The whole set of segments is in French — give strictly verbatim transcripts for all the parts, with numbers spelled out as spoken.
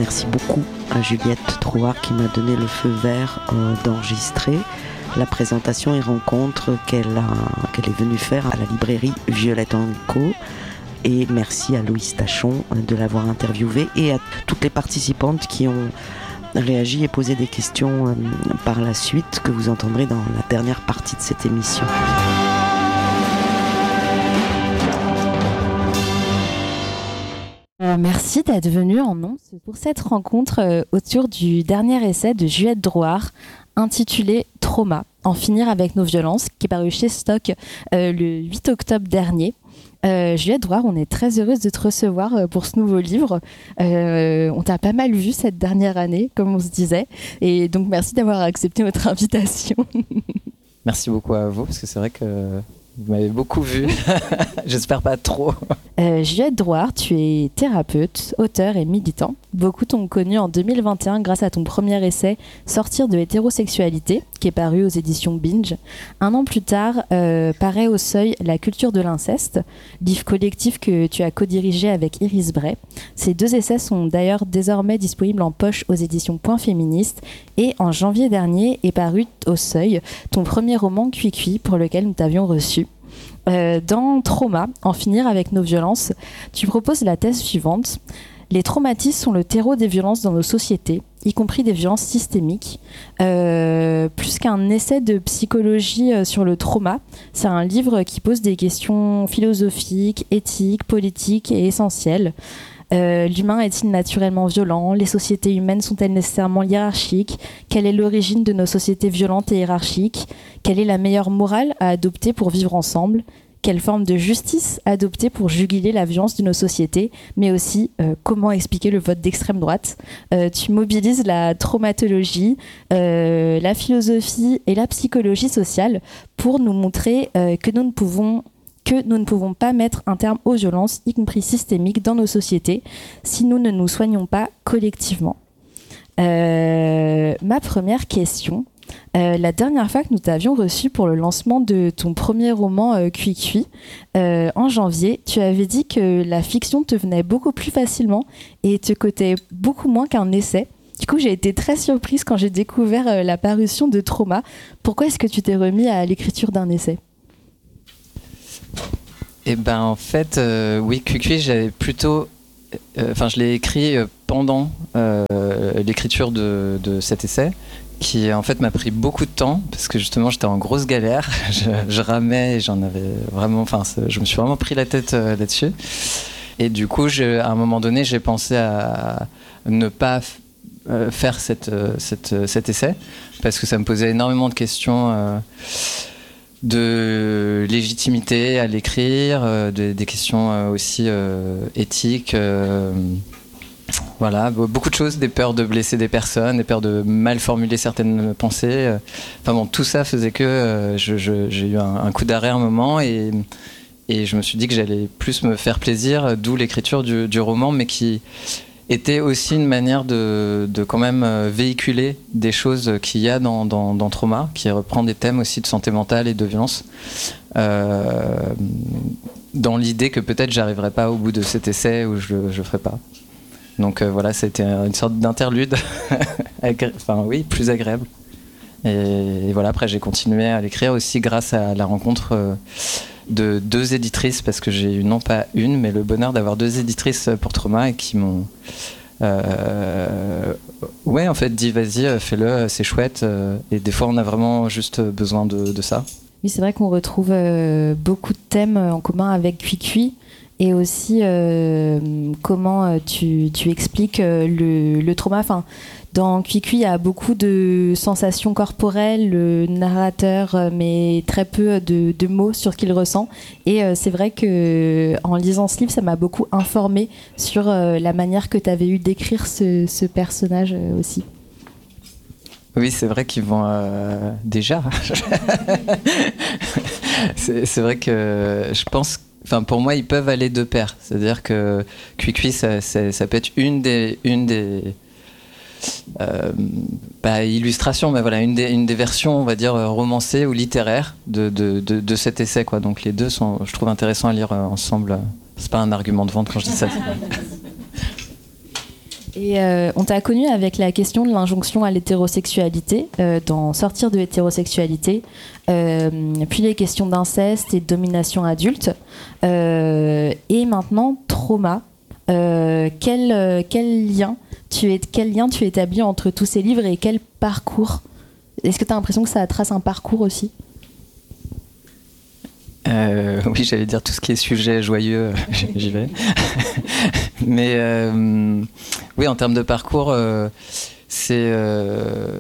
Merci beaucoup à Juliette Drouard qui m'a donné le feu vert euh, d'enregistrer la présentation et rencontre qu'elle, a, qu'elle est venue faire à la librairie Violette and Co. Et merci à Louise Tachon de l'avoir interviewée et à toutes les participantes qui ont réagi et posé des questions euh, par la suite que vous entendrez dans la dernière partie de cette émission. Merci d'être venu en Nons pour cette rencontre euh, autour du dernier essai de Juliette Drouard intitulé « Trauma, en finir avec nos violences » qui est paru chez Stock euh, le huit octobre dernier. Euh, Juliette Drouard, on est très heureuse de te recevoir euh, pour ce nouveau livre. Euh, on t'a pas mal vu cette dernière année, comme on se disait. Et donc, merci d'avoir accepté notre invitation. Merci beaucoup à vous, parce que c'est vrai que vous m'avez beaucoup vu. J'espère pas trop. Euh, Juliette Drouard, tu es thérapeute, auteur et militant. Beaucoup t'ont connu en deux mille vingt et un grâce à ton premier essai « Sortir de l'hétérosexualité » qui est paru aux éditions Binge. Un an plus tard, euh, paraît au Seuil « La culture de l'inceste », livre collectif que tu as co-dirigé avec Iris Bray. Ces deux essais sont d'ailleurs désormais disponibles en poche aux éditions Point Féministe et en janvier dernier est paru au Seuil ton premier roman « Cui-Cui » pour lequel nous t'avions reçu. Euh, dans Trauma, en finir avec nos violences, tu proposes la thèse suivante. Les traumatismes sont le terreau des violences dans nos sociétés, y compris des violences systémiques. Euh, plus qu'un essai de psychologie euh, sur le trauma, c'est un livre qui pose des questions philosophiques, éthiques, politiques et essentielles. Euh, l'humain est-il naturellement violent ? Les sociétés humaines sont-elles nécessairement hiérarchiques ? Quelle est l'origine de nos sociétés violentes et hiérarchiques ? Quelle est la meilleure morale à adopter pour vivre ensemble ? Quelle forme de justice adopter pour juguler la violence de nos sociétés ? Mais aussi, euh, comment expliquer le vote d'extrême droite ? euh, Tu mobilises la traumatologie, euh, la philosophie et la psychologie sociale pour nous montrer euh, que nous ne pouvons que nous ne pouvons pas mettre un terme aux violences, y compris systémiques, dans nos sociétés, si nous ne nous soignons pas collectivement. Euh, ma première question, euh, la dernière fois que nous t'avions reçu pour le lancement de ton premier roman euh, Cui-Cui, euh, en janvier, tu avais dit que la fiction te venait beaucoup plus facilement et te coûtait beaucoup moins qu'un essai. Du coup, j'ai été très surprise quand j'ai découvert euh, la parution de Trauma. Pourquoi est-ce que tu t'es remis à l'écriture d'un essai ? Eh ben en fait, euh, oui, Cui-Cui, j'avais plutôt, enfin, euh, je l'ai écrit pendant euh, l'écriture de, de cet essai, qui en fait m'a pris beaucoup de temps parce que justement j'étais en grosse galère, je, je ramais et j'en avais vraiment, enfin, je me suis vraiment pris la tête euh, là-dessus. Et du coup, je, à un moment donné, j'ai pensé à ne pas f- euh, faire cette, cette, cet essai parce que ça me posait énormément de questions. Euh, de légitimité à l'écrire, euh, de, des questions euh, aussi euh, éthiques, euh, voilà, beaucoup de choses, des peurs de blesser des personnes, des peurs de mal formuler certaines pensées. Euh, enfin bon, tout ça faisait que euh, je, je, j'ai eu un, un coup d'arrêt à un moment et, et je me suis dit que j'allais plus me faire plaisir, d'où l'écriture du, du roman, mais qui était aussi une manière de, de quand même véhiculer des choses qu'il y a dans, dans, dans Trauma, qui reprend des thèmes aussi de santé mentale et de violence, euh, dans l'idée que peut-être j'arriverai pas au bout de cet essai ou je ne ferai pas. Donc euh, voilà, c'était une sorte d'interlude, enfin oui, plus agréable. Et, et voilà, après j'ai continué à l'écrire aussi grâce à la rencontre euh, de deux éditrices, parce que j'ai eu non pas une, mais le bonheur d'avoir deux éditrices pour Trauma et qui m'ont euh, ouais, en fait, dit vas-y, fais-le, c'est chouette. Euh, et des fois, on a vraiment juste besoin de, de ça. Oui, c'est vrai qu'on retrouve euh, beaucoup de thèmes en commun avec Cui-Cui. Et aussi, euh, comment tu, tu expliques euh, le, le trauma. Enfin, dans Cui-Cui, il y a beaucoup de sensations corporelles, le narrateur euh, met très peu de, de mots sur ce qu'il ressent. Et euh, c'est vrai qu'en lisant ce livre, ça m'a beaucoup informée sur euh, la manière que tu avais eu d'écrire ce, ce personnage euh, aussi. Oui, c'est vrai qu'ils vont euh, déjà. c'est, c'est vrai que je pense que Enfin, pour moi, ils peuvent aller de pair. C'est-à-dire que Cui-Cui, ça, ça, ça peut être une des, une des euh, pas illustrations, mais voilà, une des, une des versions, on va dire, romancées ou littéraires de, de, de, de cet essai, quoi. Donc les deux sont, je trouve, intéressants à lire ensemble. C'est pas un argument de vente quand je dis ça. Et euh, on t'a connu avec la question de l'injonction à l'hétérosexualité, euh, dans Sortir de l'hétérosexualité, euh, puis les questions d'inceste et de domination adulte, euh, et maintenant Trauma. Euh, quel, euh, quel, lien tu es, quel lien tu établis entre tous ces livres et quel parcours? Est-ce que tu as l'impression que ça trace un parcours aussi? Euh, oui, j'allais dire tout ce qui est sujet joyeux, j'y vais. Mais euh, oui, en termes de parcours, euh, c'est euh,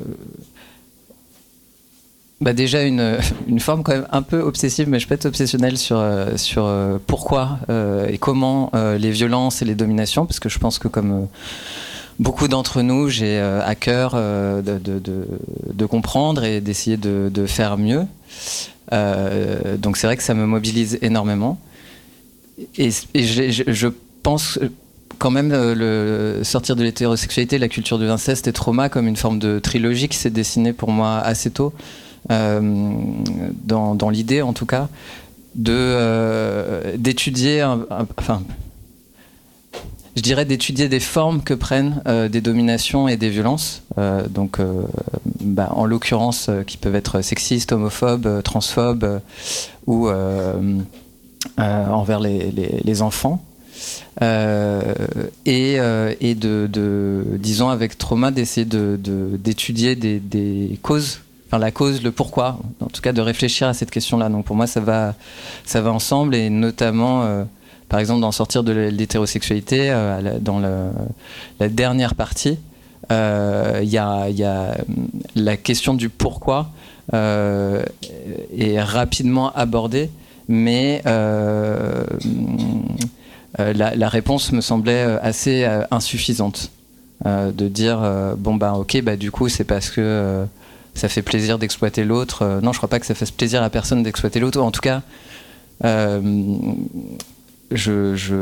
bah déjà une, une forme quand même un peu obsessive, mais je peux être obsessionnelle sur, euh, sur euh, pourquoi euh, et comment euh, les violences et les dominations, parce que je pense que comme euh, beaucoup d'entre nous, j'ai euh, à cœur euh, de, de, de, de comprendre et d'essayer de, de faire mieux. Euh, donc c'est vrai que ça me mobilise énormément et, et je, je, je pense quand même euh, le sortir de l'hétérosexualité, la culture de l'inceste et Trauma comme une forme de trilogie qui s'est dessinée pour moi assez tôt, euh, dans, dans l'idée en tout cas de euh, d'étudier un, un, enfin je dirais d'étudier des formes que prennent euh, des dominations et des violences, euh, donc euh, bah, en l'occurrence euh, qui peuvent être sexistes, homophobes, euh, transphobes euh, ou euh, euh, envers les, les, les enfants, euh, et, euh, et de, de, disons avec Trauma, d'essayer de, de, d'étudier des, des causes, enfin la cause, le pourquoi, en tout cas de réfléchir à cette question-là. Donc pour moi ça va, ça va ensemble, et notamment euh, par exemple, dans Sortir de l'hétérosexualité, euh, dans le, la dernière partie, il euh, y, y a la question du pourquoi euh, est rapidement abordée, mais euh, la, la réponse me semblait assez euh, insuffisante. Euh, de dire, euh, bon, bah, ok, bah, du coup, c'est parce que euh, ça fait plaisir d'exploiter l'autre. Euh, non, je crois pas que ça fasse plaisir à personne d'exploiter l'autre. En tout cas, euh, Je, je,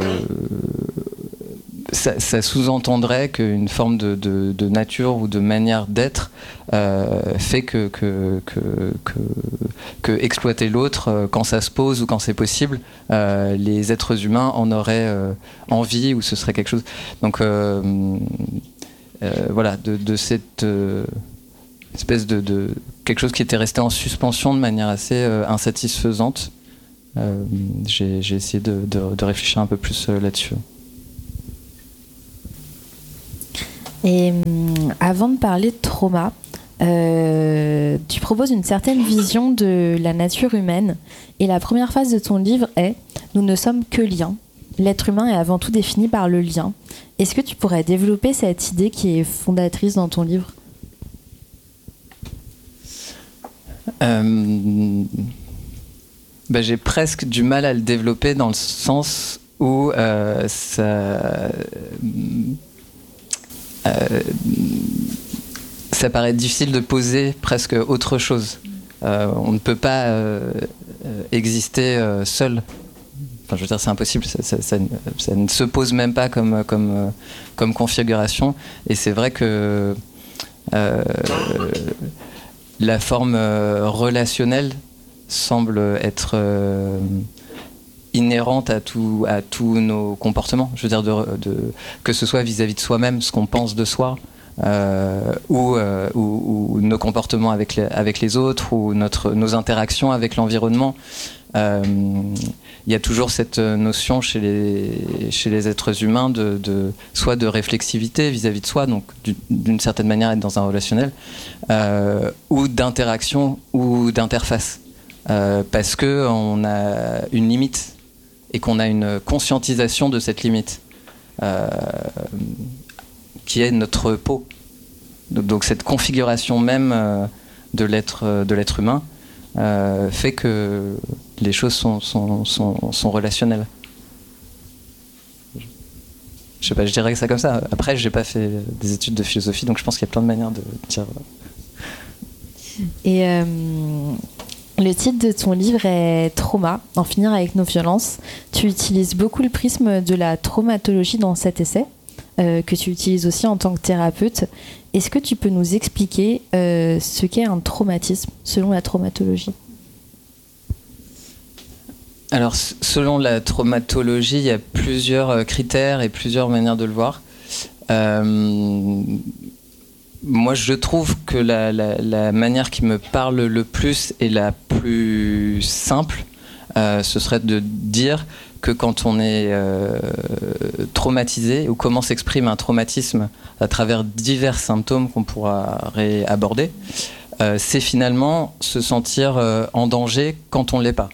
ça, ça sous-entendrait qu'une forme de, de, de nature ou de manière d'être euh, fait que, que, que, que, que exploiter l'autre, euh, quand ça se pose ou quand c'est possible, euh, les êtres humains en auraient euh, envie, ou ce serait quelque chose. Donc euh, euh, voilà, de, de cette euh, espèce de, de quelque chose qui était resté en suspension de manière assez euh, insatisfaisante. Euh, j'ai, j'ai essayé de, de, de réfléchir un peu plus euh, là-dessus. Et euh, avant de parler de Trauma, euh, tu proposes une certaine vision de la nature humaine, et la première phase de ton livre est « Nous ne sommes que liens. L'être humain est avant tout défini par le lien ». Est-ce que tu pourrais développer cette idée qui est fondatrice dans ton livre? euh... Ben, j'ai presque du mal à le développer dans le sens où euh, ça, euh, ça paraît difficile de poser presque autre chose. Euh, on ne peut pas euh, exister euh, seul. Enfin, je veux dire, c'est impossible. Ça, ça, ça, ça ne se pose même pas comme, comme, comme configuration. Et c'est vrai que euh, la forme relationnelle semble être euh, inhérente à, tout, à tous nos comportements. Je veux dire, de, de, que ce soit vis-à-vis de soi-même, ce qu'on pense de soi, euh, ou, euh, ou, ou nos comportements avec les, avec les autres, ou notre, nos interactions avec l'environnement. Euh, il y a toujours cette notion chez les, chez les êtres humains de, de, soit de réflexivité vis-à-vis de soi, donc d'une certaine manière être dans un relationnel, euh, ou d'interaction ou d'interface. Euh, parce qu'on a une limite et qu'on a une conscientisation de cette limite euh, qui est notre peau. Donc, donc cette configuration même euh, de l'être, de l'être humain euh, fait que les choses sont, sont, sont, sont relationnelles. Je sais pas, je dirais que ça comme ça. Après, j'ai pas fait des études de philosophie, donc je pense qu'il y a plein de manières de dire. Et euh, le titre de ton livre est Trauma, en finir avec nos violences. Tu utilises beaucoup le prisme de la traumatologie dans cet essai, euh, que tu utilises aussi en tant que thérapeute. Est-ce que tu peux nous expliquer euh, ce qu'est un traumatisme selon la traumatologie ? Alors, selon la traumatologie, il y a plusieurs critères et plusieurs manières de le voir. Euh, moi, je trouve que la, la, la manière qui me parle le plus et la plus simple, euh, ce serait de dire que quand on est euh, traumatisé, ou comment s'exprime un traumatisme à travers divers symptômes qu'on pourra réaborder, euh, c'est finalement se sentir euh, en danger quand on ne l'est pas.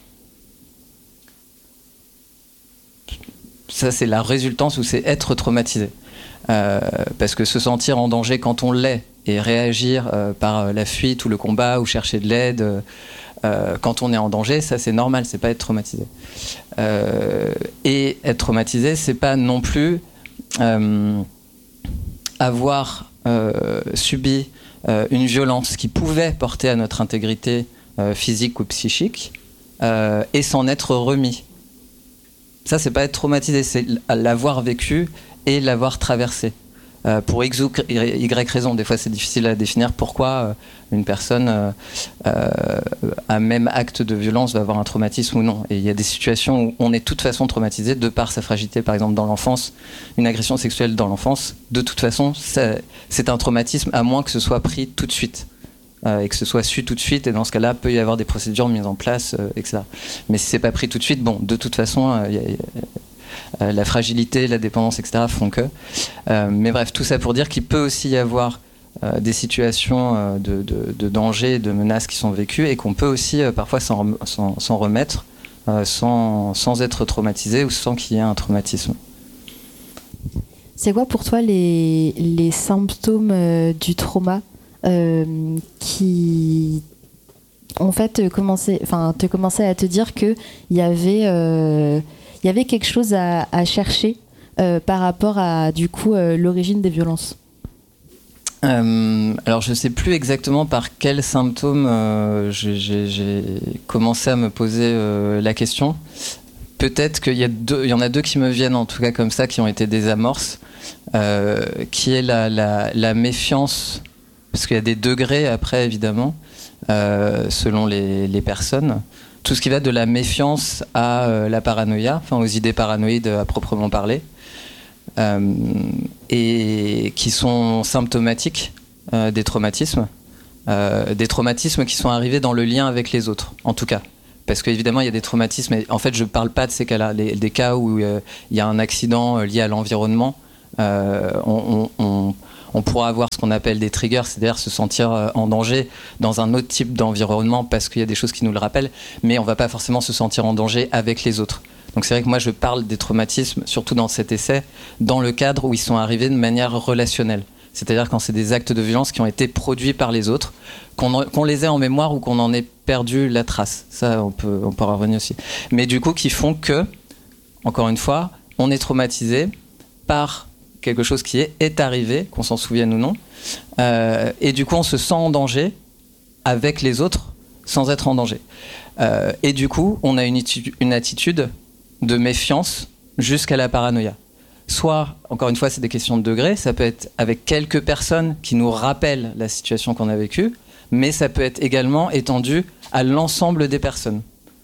Ça, c'est la résultance, ou c'est être traumatisé. Euh, parce que se sentir en danger quand on l'est, et réagir euh, par la fuite ou le combat, ou chercher de l'aide euh, quand on est en danger, ça c'est normal, c'est pas être traumatisé. Euh, et être traumatisé, c'est pas non plus euh, avoir euh, subi euh, une violence qui pouvait porter à notre intégrité euh, physique ou psychique euh, et s'en être remis. Ça, c'est pas être traumatisé, c'est l'avoir vécu et l'avoir traversé. Euh, pour X ou Y raison, des fois c'est difficile à définir pourquoi euh, une personne euh, euh, à même acte de violence va avoir un traumatisme ou non. Et il y a des situations où on est de toute façon traumatisé de par sa fragilité, par exemple dans l'enfance, une agression sexuelle dans l'enfance, de toute façon ça, c'est un traumatisme à moins que ce soit pris tout de suite. Euh, et que ce soit su tout de suite, et dans ce cas-là, peut y avoir des procédures mises en place, euh, et cetera. Mais si c'est pas pris tout de suite, bon, de toute façon, euh, y a, y a, euh, la fragilité, la dépendance, et cetera font que. Euh, mais bref, tout ça pour dire qu'il peut aussi y avoir euh, des situations euh, de, de, de danger, de menaces qui sont vécues, et qu'on peut aussi euh, parfois s'en, s'en, s'en remettre euh, sans, sans être traumatisé ou sans qu'il y ait un traumatisme. C'est quoi pour toi les, les symptômes euh, du trauma Euh, qui en fait commençait, enfin te commençait à te dire que il y avait euh, il y avait quelque chose à, à chercher euh, par rapport à du coup euh, l'origine des violences. Euh, alors je sais plus exactement par quels symptômes euh, j'ai, j'ai, j'ai commencé à me poser euh, la question. Peut-être qu'il y a deux, il y en a deux qui me viennent en tout cas comme ça, qui ont été des amorces, euh, qui est la, la, la méfiance. Parce qu'il y a des degrés après, évidemment, euh, selon les, les personnes. Tout ce qui va de la méfiance à euh, la paranoïa, enfin aux idées paranoïdes à proprement parler, euh, et qui sont symptomatiques euh, des traumatismes, euh, des traumatismes qui sont arrivés dans le lien avec les autres, en tout cas. Parce qu'évidemment, il y a des traumatismes, et en fait, je ne parle pas de ces cas-là, les, des cas où euh, il y a un accident lié à l'environnement, euh, on, on, on on pourra avoir ce qu'on appelle des triggers, c'est-à-dire se sentir en danger dans un autre type d'environnement parce qu'il y a des choses qui nous le rappellent, mais on ne va pas forcément se sentir en danger avec les autres. Donc c'est vrai que moi je parle des traumatismes, surtout dans cet essai, dans le cadre où ils sont arrivés de manière relationnelle. C'est-à-dire quand c'est des actes de violence qui ont été produits par les autres, qu'on, en, qu'on les ait en mémoire ou qu'on en ait perdu la trace. Ça, on peut, on peut en revenir aussi. Mais du coup, qui font que, encore une fois, on est traumatisé par quelque chose qui est, est arrivé, qu'on s'en souvienne ou non, euh, et du coup on se sent en danger avec les autres sans être en danger. Euh, et du coup on a une, une attitude de méfiance jusqu'à la paranoïa. Soit, encore une fois, c'est des questions de degré, ça peut être avec quelques personnes qui nous rappellent la situation qu'on a vécue, mais ça peut être également étendu à l'ensemble des personnes.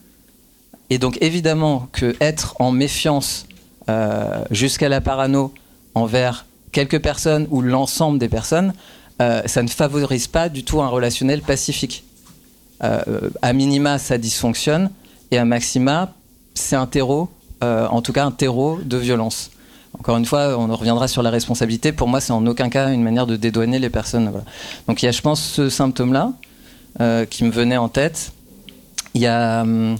Et donc évidemment que être en méfiance euh, jusqu'à la parano envers quelques personnes ou l'ensemble des personnes, euh, ça ne favorise pas du tout un relationnel pacifique. Euh, à minima, ça dysfonctionne, et à maxima, c'est un terreau, euh, en tout cas un terreau de violence. Encore une fois, on reviendra sur la responsabilité. Pour moi, c'est en aucun cas une manière de dédouaner les personnes. Voilà. Donc il y a, je pense, ce symptôme-là euh, qui me venait en tête. Il y a euh,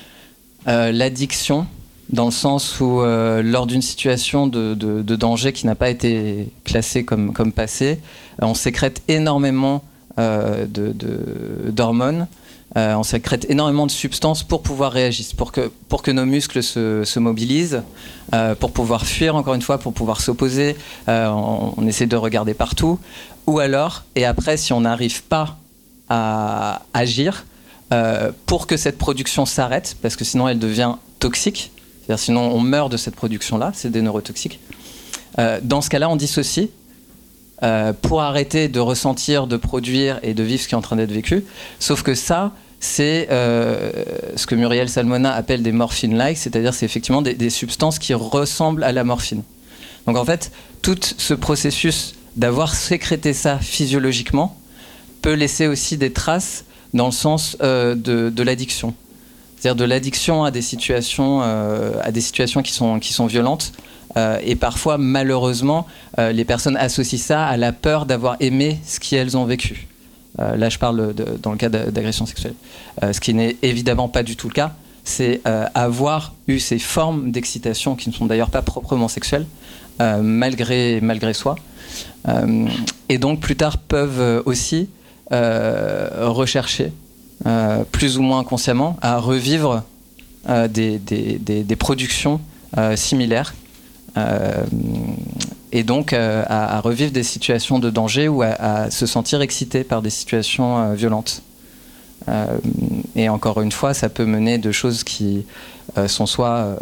euh, l'addiction, dans le sens où, euh, lors d'une situation de, de, de danger qui n'a pas été classée comme, comme passée, euh, on sécrète énormément euh, de, de, d'hormones, euh, on sécrète énormément de substances pour pouvoir réagir, pour que, pour que nos muscles se, se mobilisent, euh, pour pouvoir fuir, encore une fois, pour pouvoir s'opposer. Euh, on, on essaie de regarder partout. Ou alors, et après, si on n'arrive pas à agir, euh, pour que cette production s'arrête, parce que sinon elle devient toxique, c'est-à-dire sinon on meurt de cette production-là, c'est des neurotoxiques. Euh, dans ce cas-là, on dissocie euh, pour arrêter de ressentir, de produire et de vivre ce qui est en train d'être vécu. Sauf que ça, c'est euh, ce que Muriel Salmona appelle des morphine-like, c'est-à-dire c'est effectivement des, des substances qui ressemblent à la morphine. Donc en fait, tout ce processus d'avoir sécrété ça physiologiquement peut laisser aussi des traces dans le sens euh, de, de l'addiction. C'est-à-dire de l'addiction à des situations, euh, à des situations qui sont, qui sont violentes. Euh, et parfois, malheureusement, euh, les personnes associent ça à la peur d'avoir aimé ce qu'elles ont vécu. Euh, là, je parle de, dans le cas d'agression sexuelle. Euh, ce qui n'est évidemment pas du tout le cas. C'est euh, avoir eu ces formes d'excitation qui ne sont d'ailleurs pas proprement sexuelles, euh, malgré, malgré soi. Euh, et donc, plus tard, peuvent aussi euh, rechercher, euh, plus ou moins consciemment, à revivre euh, des, des, des, des productions euh, similaires. Euh, et donc euh, à, à revivre des situations de danger ou à, à se sentir excité par des situations euh, violentes. Euh, et encore une fois, ça peut mener de choses qui euh, sont soit euh,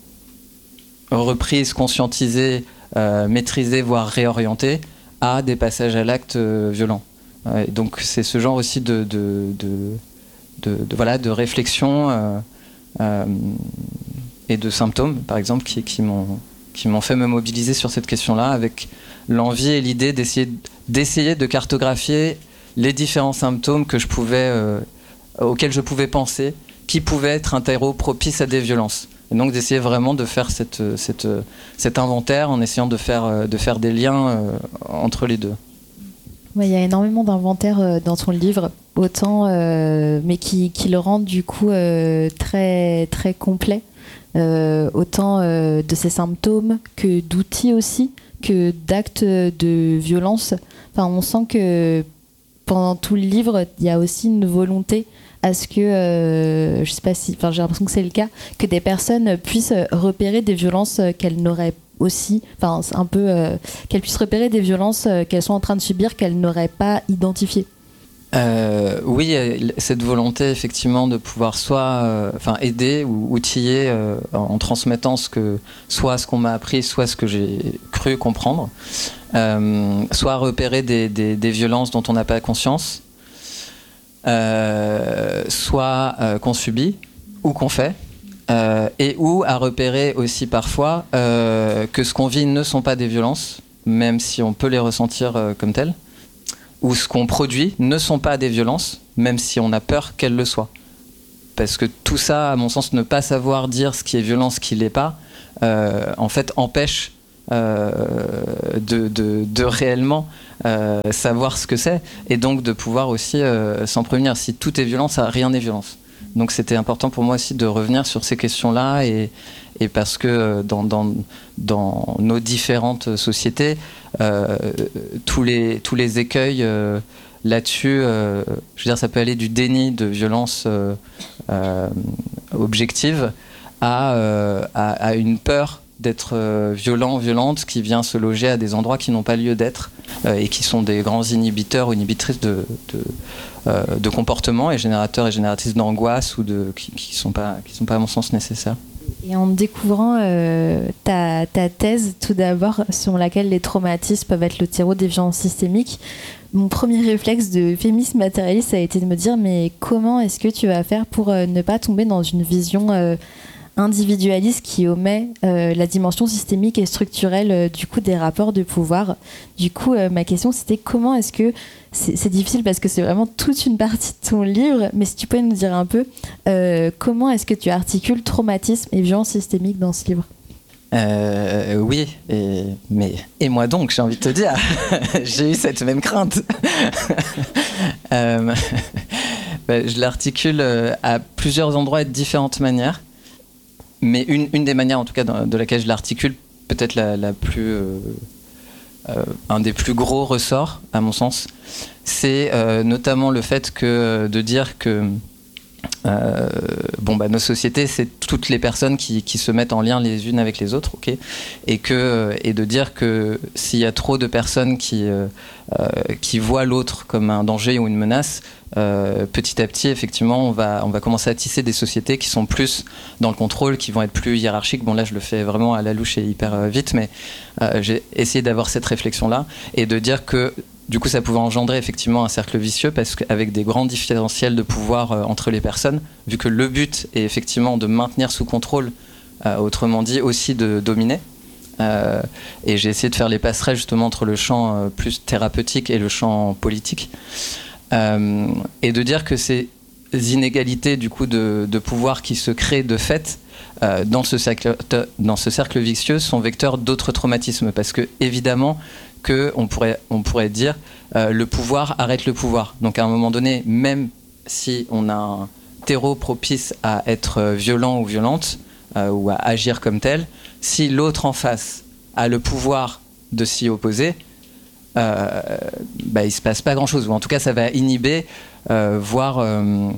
reprises, conscientisées, euh, maîtrisées, voire réorientées, à des passages à l'acte euh, violent. Euh, et donc c'est ce genre aussi de, de, de, de, de, voilà, de réflexion euh, euh, et de symptômes, par exemple, qui, qui m'ont qui m'ont fait me mobiliser sur cette question-là, avec l'envie et l'idée d'essayer, d'essayer de cartographier les différents symptômes que je pouvais, euh, auxquels je pouvais penser, qui pouvaient être un terreau propice à des violences. Et donc d'essayer vraiment de faire cette, cette, cet inventaire en essayant de faire, de faire des liens euh, entre les deux. Ouais, il y a énormément d'inventaires euh, dans ton livre, autant, euh, mais qui, qui le rendent du coup euh, très, très complet. Euh, autant euh, de ces symptômes que d'outils aussi, que d'actes de violence. Enfin, on sent que pendant tout le livre, il y a aussi une volonté à ce que, euh, je sais pas si, enfin j'ai l'impression que c'est le cas, que des personnes puissent repérer des violences qu'elles n'auraient aussi, enfin un peu, euh, qu'elles puissent repérer des violences qu'elles sont en train de subir qu'elles n'auraient pas identifiées. Euh, oui, cette volonté effectivement de pouvoir soit euh, enfin, aider ou outiller euh, en, en transmettant ce que, soit ce qu'on m'a appris, soit ce que j'ai cru comprendre, euh, soit repérer des, des, des violences dont on n'a pas conscience, euh, soit euh, qu'on subit ou qu'on fait, euh, et ou à repérer aussi parfois euh, que ce qu'on vit ne sont pas des violences, même si on peut les ressentir euh, comme telles, ou ce qu'on produit ne sont pas des violences, même si on a peur qu'elles le soient. Parce que tout ça, à mon sens, ne pas savoir dire ce qui est violent, ce qui ne l'est pas, euh, en fait, empêche euh, de, de, de réellement euh, savoir ce que c'est, et donc de pouvoir aussi euh, s'en prévenir. Si tout est violence, ça, rien n'est violence. Donc c'était important pour moi aussi de revenir sur ces questions-là, et, et parce que dans, dans, dans nos différentes sociétés, euh, tous, les, tous les écueils euh, là-dessus, euh, je veux dire, ça peut aller du déni de violence euh, euh, objective à, euh, à, à une peur d'être euh, violent, violente, qui vient se loger à des endroits qui n'ont pas lieu d'être euh, et qui sont des grands inhibiteurs ou inhibitrices de, de, euh, de comportements et générateurs et génératrices d'angoisse ou de, qui ne sont pas, qui sont pas à mon sens nécessaires. Et en découvrant euh, ta, ta thèse, tout d'abord, selon laquelle les traumatismes peuvent être le terreau des violences systémiques, mon premier réflexe de féministe matérialiste a été de me dire mais comment est-ce que tu vas faire pour euh, ne pas tomber dans une vision euh, individualiste qui omet euh, la dimension systémique et structurelle euh, du coup des rapports de pouvoir. Du coup, euh, ma question c'était comment est-ce que c'est, c'est difficile parce que c'est vraiment toute une partie de ton livre, mais si tu pouvais nous dire un peu euh, comment est-ce que tu articules traumatisme et violence systémique dans ce livre? Euh, oui, et, mais, et moi donc, j'ai envie de te dire, j'ai eu cette même crainte. euh, bah, je l'articule à plusieurs endroits et de différentes manières. Mais une, une des manières, en tout cas, de, de laquelle je l'articule, peut-être la, la plus, euh, euh, un des plus gros ressorts, à mon sens, c'est euh, notamment le fait que, de dire que euh, bon, bah, nos sociétés, c'est toutes les personnes qui, qui se mettent en lien les unes avec les autres, okay, et, que, et de dire que s'il y a trop de personnes qui, euh, euh, qui voient l'autre comme un danger ou une menace, Euh, petit à petit, effectivement, on va, on va commencer à tisser des sociétés qui sont plus dans le contrôle, qui vont être plus hiérarchiques. Bon, là, je le fais vraiment à la louche et hyper euh, vite, mais euh, j'ai essayé d'avoir cette réflexion-là et de dire que, du coup, ça pouvait engendrer effectivement un cercle vicieux parce qu'avec des grands différentiels de pouvoir euh, entre les personnes, vu que le but est effectivement de maintenir sous contrôle, euh, autrement dit, aussi de dominer, Euh, et j'ai essayé de faire les passerelles justement entre le champ euh, plus thérapeutique et le champ politique. Euh, et de dire que ces inégalités du coup de, de pouvoir qui se créent de fait euh, dans, ce cercle, dans ce cercle vicieux sont vecteurs d'autres traumatismes. Parce que évidemment que on pourrait, on pourrait dire euh, le pouvoir arrête le pouvoir. Donc à un moment donné, même si on a un terreau propice à être violent ou violente, euh, ou à agir comme tel, si l'autre en face a le pouvoir de s'y opposer, euh, bah, il ne se passe pas grand-chose. Ou en tout cas, ça va inhiber, euh, voire euh,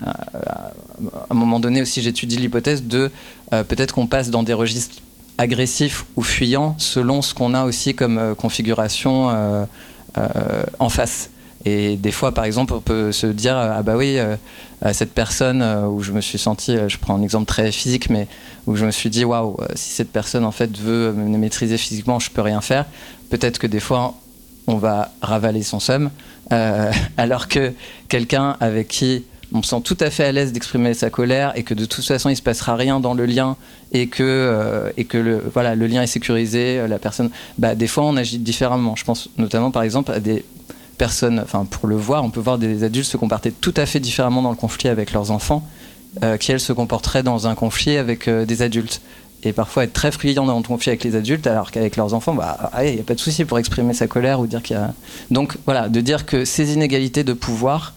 à un moment donné aussi, j'étudie l'hypothèse de euh, peut-être qu'on passe dans des registres agressifs ou fuyants selon ce qu'on a aussi comme euh, configuration euh, euh, en face. Et des fois, par exemple, on peut se dire ah bah oui, euh, cette personne euh, où je me suis senti, euh, je prends un exemple très physique, mais où je me suis dit waouh, si cette personne en fait veut me maîtriser physiquement, je peux rien faire. Peut-être que des fois, on va ravaler son seum, euh, alors que quelqu'un avec qui on se sent tout à fait à l'aise d'exprimer sa colère et que de toute façon il se passera rien dans le lien et que euh, et que le voilà le lien est sécurisé, la personne, bah des fois on agit différemment. Je pense notamment par exemple à des personnes, enfin pour le voir, on peut voir des adultes se comporter tout à fait différemment dans le conflit avec leurs enfants, euh, qui elles se comporteraient dans un conflit avec euh, des adultes. Et parfois être très friand dans le conflit avec les adultes, alors qu'avec leurs enfants, bah, il n'y a pas de souci pour exprimer sa colère ou dire qu'il y a. Donc voilà, de dire que ces inégalités de pouvoir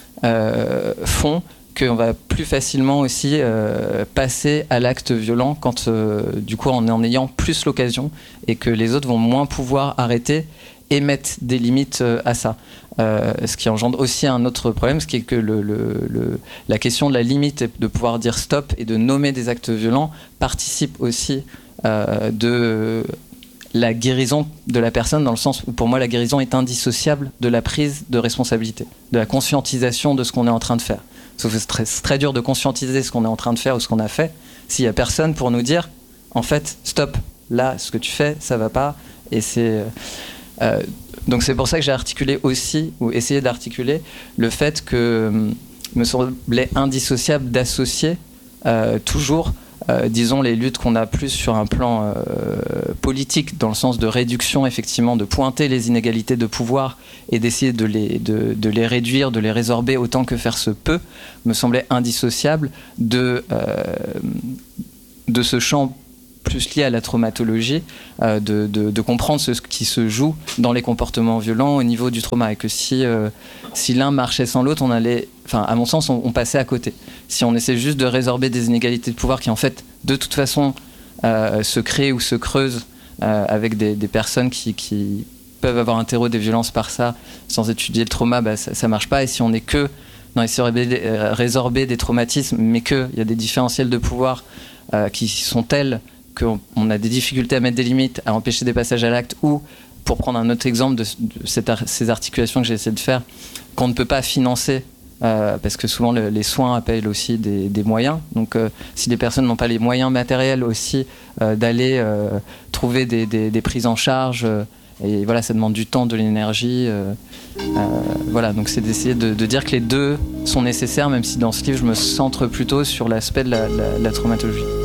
euh, font qu'on va plus facilement aussi euh, passer à l'acte violent quand, euh, du coup, en en ayant plus l'occasion et que les autres vont moins pouvoir arrêter et mettre des limites euh, à ça. Euh, ce qui engendre aussi un autre problème, ce qui est que le, le, le, la question de la limite et de pouvoir dire stop et de nommer des actes violents participe aussi euh, de la guérison de la personne, dans le sens où pour moi la guérison est indissociable de la prise de responsabilité, de la conscientisation de ce qu'on est en train de faire. Sauf que c'est très, c'est très dur de conscientiser ce qu'on est en train de faire ou ce qu'on a fait s'il n'y a personne pour nous dire en fait stop, là ce que tu fais ça va pas. Et c'est euh, donc c'est pour ça que j'ai articulé aussi, ou essayé d'articuler, le fait que euh, me semblait indissociable d'associer euh, toujours, euh, disons, les luttes qu'on a plus sur un plan euh, politique, dans le sens de réduction, effectivement, de pointer les inégalités de pouvoir et d'essayer de les, de, de les réduire, de les résorber autant que faire se peut, me semblait indissociable de, euh, de ce champ plus lié à la traumatologie, euh, de, de, de comprendre ce qui se joue dans les comportements violents au niveau du trauma, et que si, euh, si l'un marchait sans l'autre, on allait, enfin, à mon sens, on, on passait à côté. Si on essaie juste de résorber des inégalités de pouvoir qui, en fait, de toute façon, euh, se créent ou se creusent euh, avec des, des personnes qui, qui peuvent avoir un terreau des violences par ça, sans étudier le trauma, bah, ça, ça marche pas. Et si on n'est que dans les euh, résorber des traumatismes, mais qu'il y a des différentiels de pouvoir euh, qui sont tels qu'on a des difficultés à mettre des limites, à empêcher des passages à l'acte, ou, pour prendre un autre exemple de, de cette, ces articulations que j'ai essayé de faire, qu'on ne peut pas financer, euh, parce que souvent le, les soins appellent aussi des, des moyens. Donc euh, si les personnes n'ont pas les moyens matériels aussi euh, d'aller euh, trouver des, des, des prises en charge, euh, et voilà, ça demande du temps, de l'énergie. Euh, euh, voilà, donc c'est d'essayer de, de dire que les deux sont nécessaires, même si dans ce livre je me centre plutôt sur l'aspect de la, la, la traumatologie.